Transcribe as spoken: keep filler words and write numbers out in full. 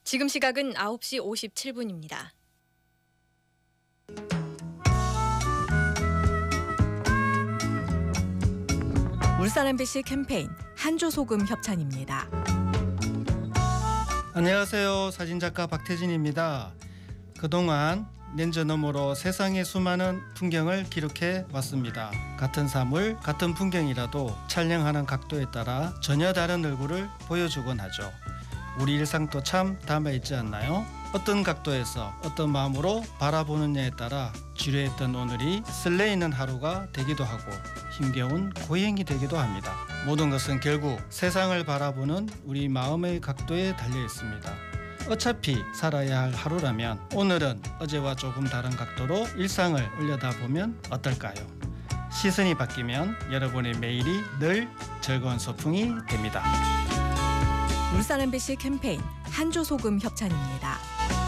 지금 시각은 아홉 시 오십칠 분입니다. 울산 엠비씨 캠페인 한조소금 협찬입니다. 안녕하세요. 사진작가 박태진입니다. 그동안 렌즈 너머로 세상의 수많은 풍경을 기록해 왔습니다. 같은 사물, 같은 풍경이라도 촬영하는 각도에 따라 전혀 다른 얼굴을 보여주곤 하죠. 우리 일상도 참 담아있지 않나요? 어떤 각도에서 어떤 마음으로 바라보느냐에 따라 지루했던 오늘이 설레이는 하루가 되기도 하고 힘겨운 고행이 되기도 합니다. 모든 것은 결국 세상을 바라보는 우리 마음의 각도에 달려 있습니다. 어차피 살아야 할 하루라면 오늘은 어제와 조금 다른 각도로 일상을 올려다보면 어떨까요? 시선이 바뀌면 여러분의 매일이 늘 즐거운 소풍이 됩니다. 울산 엠비씨 캠페인 한조소금 협찬입니다.